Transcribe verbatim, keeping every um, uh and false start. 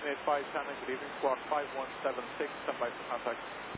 eight five, China, good evening, squawk five one seven six, stand by for contact.